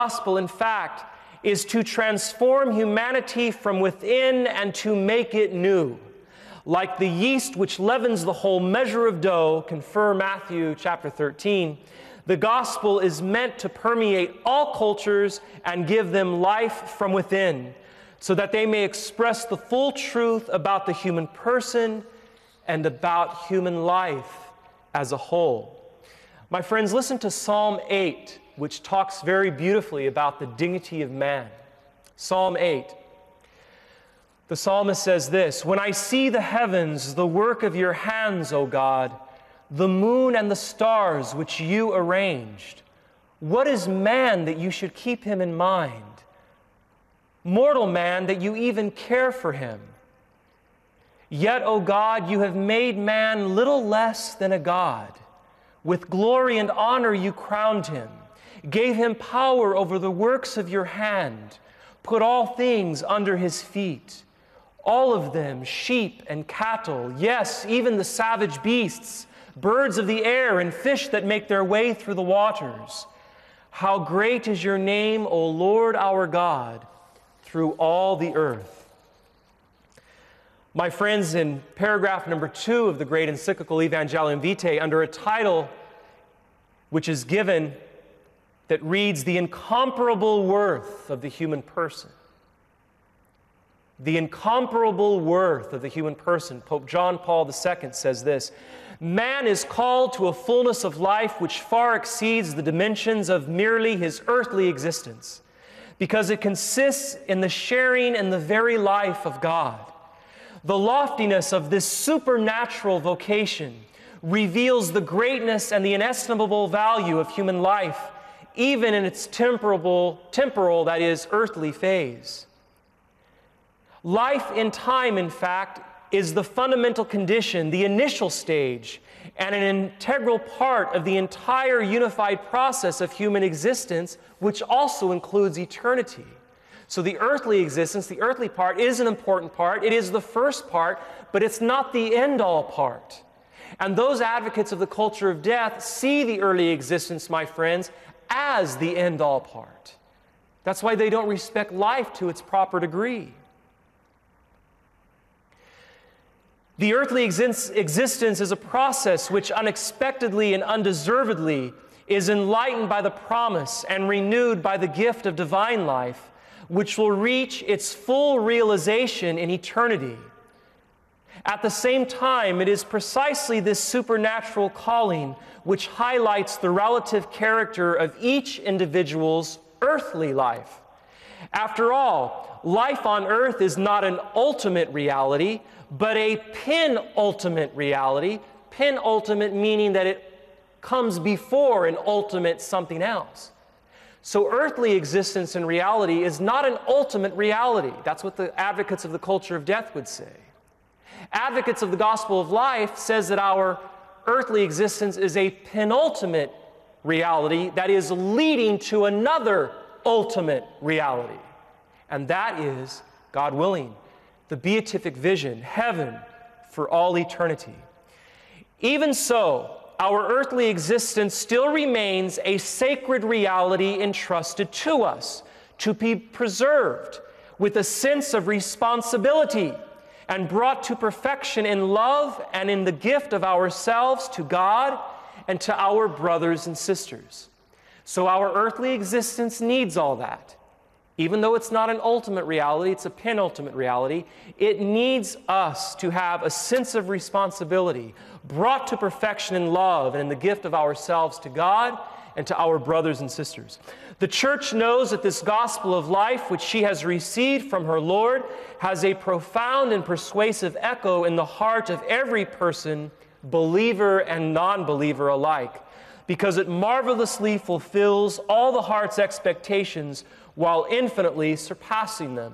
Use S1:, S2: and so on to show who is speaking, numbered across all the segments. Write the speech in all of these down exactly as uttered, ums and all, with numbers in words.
S1: gospel, in fact, is to transform humanity from within and to make it new. Like the yeast which leavens the whole measure of dough, confer Matthew chapter thirteen, the gospel is meant to permeate all cultures and give them life from within, so that they may express the full truth about the human person and about human life as a whole. My friends, listen to Psalm eight, which talks very beautifully about the dignity of man. Psalm eight. The psalmist says this, "When I see the heavens, the work of your hands, O God, the moon and the stars which you arranged, what is man that you should keep him in mind? Mortal man, that you even care for him. Yet, O God, you have made man little less than a god. With glory and honor you crowned him, gave him power over the works of your hand, put all things under his feet, all of them sheep and cattle, yes, even the savage beasts, birds of the air and fish that make their way through the waters. How great is your name, O Lord our God, through all the earth." My friends, in paragraph number two of the great encyclical Evangelium Vitae, under a title which is given that reads, "The Incomparable Worth of the Human Person." The incomparable worth of the human person. Pope John Paul the Second says this, "Man is called to a fullness of life which far exceeds the dimensions of merely his earthly existence, because it consists in the sharing in the very life of God. The loftiness of this supernatural vocation reveals the greatness and the inestimable value of human life, even in its temporal, temporal, that is, earthly phase. Life in time, in fact, is the fundamental condition, the initial stage, and an integral part of the entire unified process of human existence, which also includes eternity. So the earthly existence, the earthly part, is an important part. It is the first part, but it's not the end-all part. And those advocates of the culture of death see the early existence, my friends, as the end-all part. That's why they don't respect life to its proper degree. The earthly exist- existence is a process which unexpectedly and undeservedly is enlightened by the promise and renewed by the gift of divine life, which will reach its full realization in eternity. At the same time, it is precisely this supernatural calling which highlights the relative character of each individual's earthly life. After all, life on earth is not an ultimate reality, but a penultimate reality. Penultimate meaning that it comes before an ultimate something else. So earthly existence and reality is not an ultimate reality. That's what the advocates of the culture of death would say. Advocates of the gospel of life says that our earthly existence is a penultimate reality that is leading to another ultimate reality. And that is, God willing, the beatific vision, heaven for all eternity. Even so, our earthly existence still remains a sacred reality entrusted to us, to be preserved with a sense of responsibility and brought to perfection in love and in the gift of ourselves to God and to our brothers and sisters. So our earthly existence needs all that. Even though it's not an ultimate reality, it's a penultimate reality, it needs us to have a sense of responsibility, brought to perfection in love and in the gift of ourselves to God and to our brothers and sisters. The church knows that this gospel of life, which she has received from her Lord, has a profound and persuasive echo in the heart of every person, believer and non-believer alike, because it marvelously fulfills all the heart's expectations while infinitely surpassing them.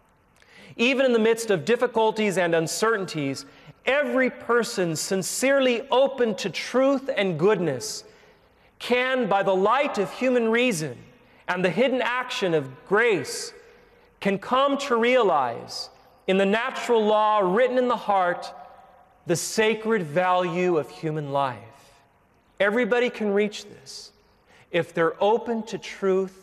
S1: Even in the midst of difficulties and uncertainties, every person sincerely open to truth and goodness can, by the light of human reason and the hidden action of grace, can come to realize in the natural law written in the heart the sacred value of human life. Everybody can reach this if they're open to truth